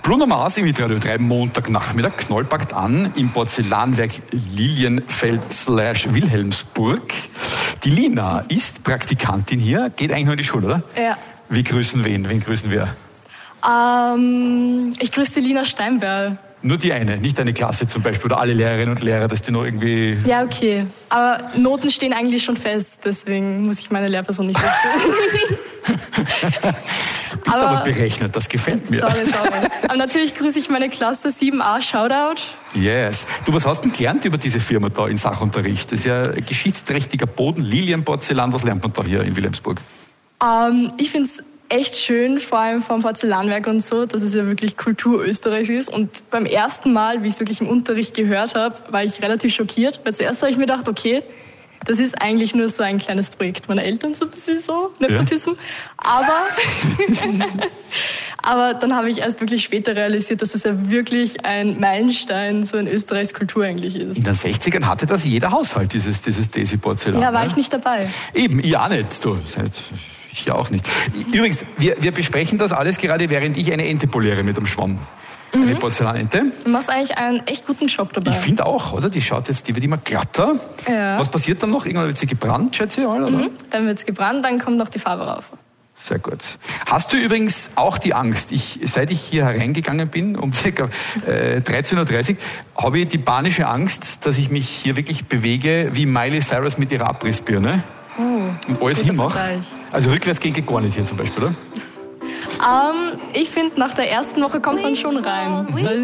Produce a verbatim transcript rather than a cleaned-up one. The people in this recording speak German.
Bruno Mars im Radio drei Montagnachmittag, Knoll packt an im Porzellanwerk Lilienfeld slash Wilhelmsburg. Die Lina ist Praktikantin hier, geht eigentlich nur in die Schule, oder? Ja. Wir grüßen wen? Wen grüßen wir? Ähm, ich grüße die Lina Steinberl. Nur die eine, nicht eine Klasse zum Beispiel oder alle Lehrerinnen und Lehrer, dass die noch irgendwie... Ja, okay. Aber Noten stehen eigentlich schon fest, deswegen muss ich meine Lehrperson nicht wechseln. Du bist aber, aber berechnet, das gefällt mir. Sorry, sorry. Aber natürlich grüße ich meine Klasse sieben a, Shoutout. Yes. Du, was hast du denn gelernt über diese Firma da in Sachunterricht? Das ist ja ein geschichtsträchtiger Boden, Lilienporzellan. Was lernt man da hier in Wilhelmsburg? Ähm, ich finde es echt schön, vor allem vom Porzellanwerk und so, dass es ja wirklich Kultur Österreichs ist. Und beim ersten Mal, wie ich es wirklich im Unterricht gehört habe, war ich relativ schockiert. Weil zuerst habe ich mir gedacht, okay, das ist eigentlich nur so ein kleines Projekt meiner Eltern, so ein bisschen so, Nepotism. Ja. Aber, aber dann habe ich erst wirklich später realisiert, dass es ja wirklich ein Meilenstein so in Österreichs Kultur eigentlich ist. In den sechzigern hatte das jeder Haushalt, dieses, dieses Desi-Porzellan. Ja, war ne? ich nicht dabei. Eben, ich auch nicht. Du, ich ja auch nicht. Übrigens, wir, wir besprechen das alles gerade, während ich eine Ente poliere mit dem Schwamm. Mhm. Eine Porzellanente. Du machst eigentlich einen echt guten Job dabei. Ich finde auch, oder? Die schaut jetzt, die wird immer glatter. Ja. Was passiert dann noch? Irgendwann wird sie gebrannt, schätze ich mal, oder? Mhm. Dann wird es gebrannt, dann kommt noch die Farbe rauf. Sehr gut. Hast du übrigens auch die Angst, ich, seit ich hier hereingegangen bin, um ca. äh, dreizehn Uhr dreißig, habe ich die panische Angst, dass ich mich hier wirklich bewege wie Miley Cyrus mit ihrer Abrissbirne oh, und alles hinmache. Also rückwärts gehen geht gar nicht hier zum Beispiel, oder? Um, ich finde, nach der ersten Woche kommt man schon rein.